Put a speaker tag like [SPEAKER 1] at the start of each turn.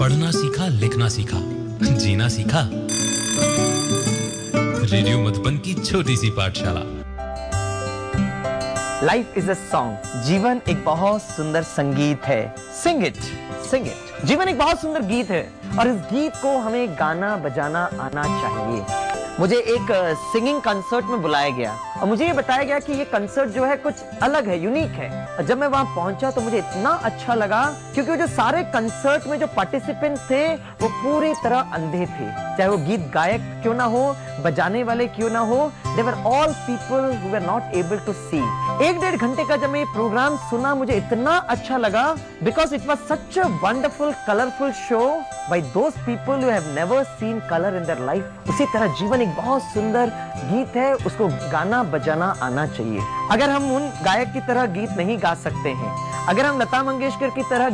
[SPEAKER 1] पढ़ना सीखा, लिखना सीखा, जीना सीखा। रेडियो मधुबन की छोटी सी पाठशाला।
[SPEAKER 2] Life is a song. जीवन एक बहुत सुंदर संगीत है। Sing it, sing it. जीवन एक बहुत सुंदर गीत है और इस गीत को हमें गाना बजाना आना चाहिए। मुझे एक सिंगिंग कंसर्ट में बुलाया गया और मुझे ये बताया गया कि ये कंसर्ट जो है कुछ अलग है, यूनिक है। और जब मैं वहां पहुंचा तो मुझे इतना अच्छा लगा क्योंकि वो जो सारे कंसर्ट में जो पार्टिसिपेंट थे वो पूरी तरह अंधे थे। चाहे वो गीत गायक क्यों ना हो, बजाने वाले क्यों ना हो, they were all people who were not able to see। 1-1.5 घंटे का जब मैं ये प्रोग्राम सुना मुझे इतना अच्छा लगा because it was such a wonderful, colorful show by those people who have never seen color in their life। उसी तरह जीवन एक बहुत सुंदर गीत है, उसको गाना बजाना आना चाहिए। अगर हम उन गायक की तरह गीत नहीं गा सकते हैं, अगर हम लता मंगेशकर की तरह